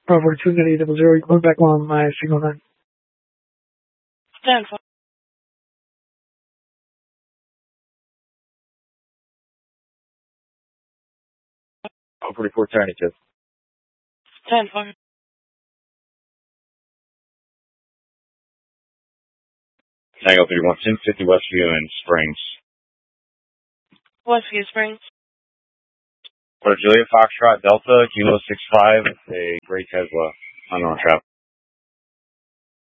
Bravo 29800, going back on my signal 9. Stand for. Oh, 4472. Stand for. Tango 312, 50 Westview in Springs. Westview Springs. Or Juliet Foxtrot Delta, Kilo 65, a gray Tesla on North Trap.